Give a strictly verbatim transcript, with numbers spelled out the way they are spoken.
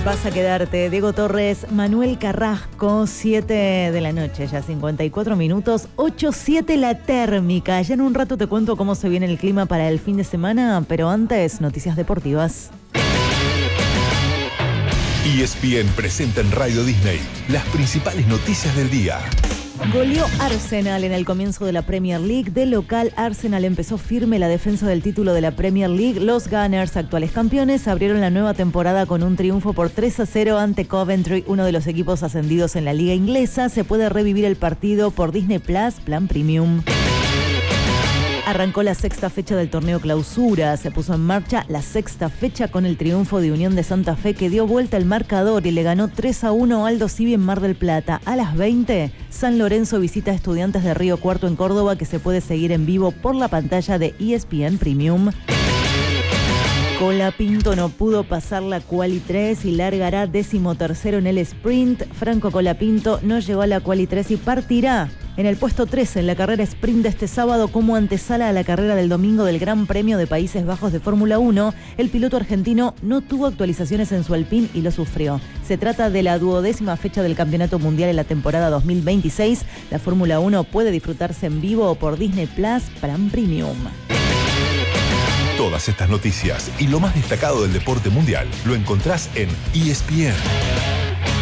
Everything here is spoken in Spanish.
Vas a quedarte. Diego Torres, Manuel Carrasco, siete de la noche, ya cincuenta y cuatro minutos, ocho siete la térmica. Ya en un rato te cuento cómo se viene el clima para el fin de semana, pero antes, noticias deportivas. E S P N presenta en Radio Disney las principales noticias del día. Goleó Arsenal en el comienzo de la Premier League. De local, Arsenal empezó firme la defensa del título de la Premier League. Los Gunners, actuales campeones, abrieron la nueva temporada con un triunfo por tres a cero ante Coventry, uno de los equipos ascendidos en la liga inglesa. Se puede revivir el partido por Disney Plus, Plan Premium. Arrancó la sexta fecha del torneo Clausura. Se puso en marcha la sexta fecha con el triunfo de Unión de Santa Fe, que dio vuelta el marcador y le ganó tres a uno a Aldo Civi en Mar del Plata. A las veinte, San Lorenzo visita a Estudiantes de Río Cuarto en Córdoba, que se puede seguir en vivo por la pantalla de E S P N Premium. Colapinto no pudo pasar la Quali tres y largará decimotercero en el sprint. Franco Colapinto no llegó a la Quali tres y partirá en el puesto trece en la carrera sprint de este sábado como antesala a la carrera del domingo del Gran Premio de Países Bajos de Fórmula uno. El piloto argentino no tuvo actualizaciones en su Alpine y lo sufrió. Se trata de la duodécima fecha del Campeonato Mundial en la temporada dos mil veintiséis. La Fórmula uno puede disfrutarse en vivo por Disney Plus, Plan Premium. Todas estas noticias y lo más destacado del deporte mundial lo encontrás en E S P N.